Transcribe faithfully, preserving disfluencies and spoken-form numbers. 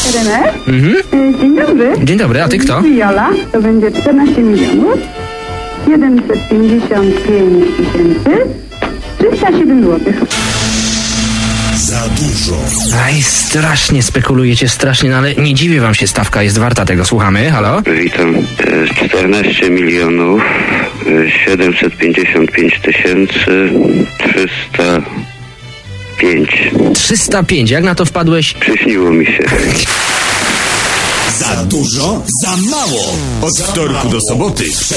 R M S? Mhm. E, Dzień dobry. Dzień dobry, a ty kto? Jola, to będzie czternaście milionów siedemset pięćdziesiąt pięć tysięcy trzysta siedem złotych. Za dużo. Aj, strasznie spekulujecie, strasznie, no ale nie dziwię wam się, stawka jest warta tego. Słuchamy, halo? Witam. E, czternaście milionów siedemset pięćdziesiąt pięć tysięcy trzysta pięć. trzysta pięć, jak na to wpadłeś? Przyśniło mi się. Za dużo, za mało. Od wtorku do soboty